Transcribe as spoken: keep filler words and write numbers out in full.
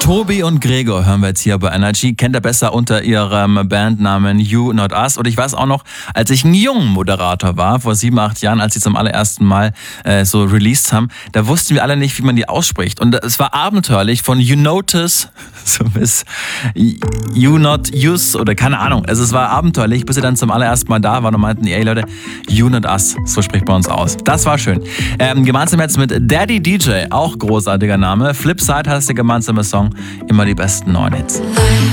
Tobi und Gregor hören wir jetzt hier bei Energy. Kennt ihr besser unter ihrem Bandnamen You Not Us. Und ich weiß auch noch, als ich ein junger Moderator war, vor sieben, acht Jahren, als sie zum allerersten Mal äh, so released haben, da wussten wir alle nicht, wie man die ausspricht. Und es war abenteuerlich von You Notice so bis You Not Use oder keine Ahnung. Also es war abenteuerlich, bis sie dann zum allerersten Mal da waren und meinten, ey Leute, You Not Us, so spricht man uns aus. Das war schön. Ähm, gemeinsam jetzt mit Daddy D J, auch großartiger Name. Flipside heißt der gemeinsame Song. Immer die besten neuen Hits.